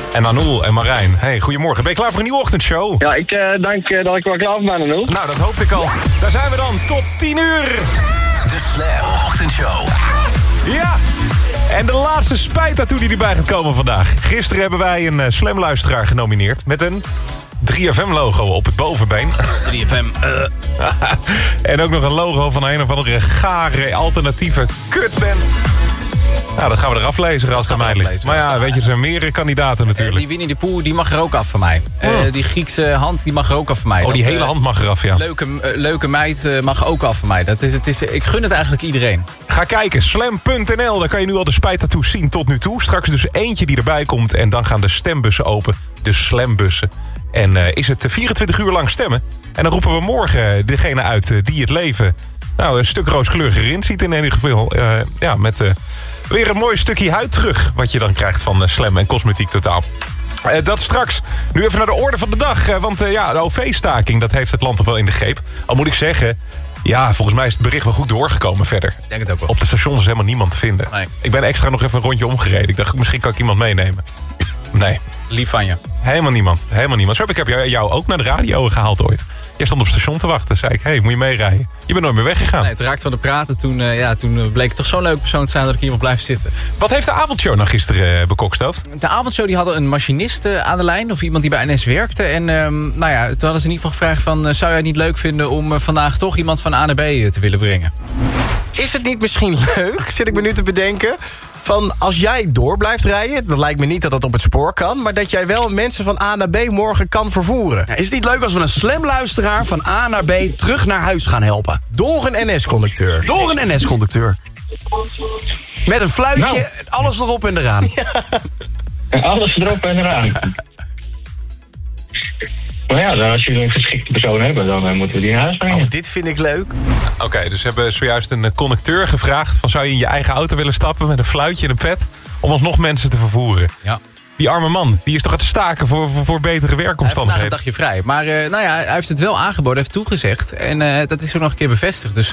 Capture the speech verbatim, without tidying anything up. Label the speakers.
Speaker 1: En Anoul en Marijn. Hey, goedemorgen. Ben je klaar voor een nieuwe ochtendshow?
Speaker 2: Ja, ik uh, denk uh, dat ik wel klaar ben, Anoul.
Speaker 1: Nou, dat hoopte ik al. Daar zijn we dan, tot tien uur.
Speaker 3: De Slam Ochtendshow.
Speaker 1: Ja, en de laatste spijtattoo die erbij gaat komen vandaag. Gisteren hebben wij een uh, Slam-luisteraar genomineerd met een drie F M-logo op het bovenbeen.
Speaker 4: drie F M. Uh.
Speaker 1: En ook nog een logo van een of andere gare alternatieve kutband. Nou, dat gaan we eraf lezen als het aan mij ligt. Maar ja, weet je, er zijn meerdere kandidaten natuurlijk.
Speaker 4: Uh, die Winnie de Pooh, die mag er ook af van mij. Uh,
Speaker 1: oh.
Speaker 4: Die Griekse hand, die mag er ook af van mij.
Speaker 1: Oh,
Speaker 4: dat,
Speaker 1: die hele
Speaker 4: uh,
Speaker 1: hand mag eraf, ja.
Speaker 4: Leuke, uh, leuke meid uh, mag ook af van mij. Dat is, het is, ik gun het eigenlijk iedereen.
Speaker 1: Ga kijken, slam punt n l. Daar kan je nu al de spijtattoos zien tot nu toe. Straks dus eentje die erbij komt. En dan gaan de stembussen open. De slambussen. En uh, is het vierentwintig uur lang stemmen. En dan roepen we morgen degene uit uh, die het leven... nou, een stuk rooskleuriger in ziet in ieder geval. Uh, ja, met... Uh, Weer een mooi stukje huid terug, wat je dan krijgt van uh, Slam en Cosmetiek Totaal. Uh, dat straks. Nu even naar de orde van de dag. Uh, want uh, ja, de O V-staking, dat heeft het land toch wel in de greep. Al moet ik zeggen, ja, volgens mij is het bericht wel goed doorgekomen verder.
Speaker 4: Ik denk het ook wel.
Speaker 1: Op de stations is helemaal niemand te vinden.
Speaker 4: Nee.
Speaker 1: Ik ben extra nog even een rondje omgereden. Ik dacht, misschien kan ik iemand meenemen. Nee.
Speaker 4: Lief van je.
Speaker 1: Helemaal niemand. Helemaal niemand. Zo heb ik heb jou ook naar de radio gehaald ooit. Jij stond op het station te wachten. Zei ik, hé, hey, moet je meerijden? Je bent nooit meer weggegaan.
Speaker 4: Nee, het raakte van de praten. Toen, uh, ja, toen bleek het toch zo'n leuke persoon te zijn dat ik hier mag blijven zitten.
Speaker 1: Wat heeft de avondshow nou gisteren uh, bekokstoofd?
Speaker 4: De avondshow die hadden een machinist uh, aan de lijn. Of iemand die bij N S werkte. En um, nou ja, toen hadden ze in ieder geval gevraagd van... Uh, zou jij het niet leuk vinden om uh, vandaag toch iemand van A naar B uh, te willen brengen?
Speaker 5: Is het niet misschien leuk, zit ik me nu te bedenken... van als jij door blijft rijden... dan lijkt me niet dat dat op het spoor kan... maar dat jij wel mensen van A naar B morgen kan vervoeren.
Speaker 6: Ja, is het niet leuk als we een slamluisteraar van A naar B... terug naar huis gaan helpen?
Speaker 5: Door een N S-conducteur.
Speaker 6: Door een N S-conducteur. Met een fluitje,
Speaker 2: Nou.
Speaker 6: alles erop en eraan.
Speaker 2: Ja. Alles erop en eraan. Maar ja, dan als jullie een geschikte persoon hebben... dan uh, moeten we die naar huis brengen.
Speaker 5: Oh, dit vind ik leuk.
Speaker 1: Oké, okay, dus we hebben zojuist een conducteur gevraagd... van zou je in je eigen auto willen stappen met een fluitje en een pet... om alsnog mensen te vervoeren.
Speaker 4: Ja.
Speaker 1: Die arme man, die is toch aan het staken voor, voor, voor betere
Speaker 4: Hij heeft vandaag
Speaker 1: werkomstandigheden.
Speaker 4: een dagje vrij. Maar uh, nou ja, hij heeft het wel aangeboden, hij heeft toegezegd. En uh, dat is ook nog een keer bevestigd. Dus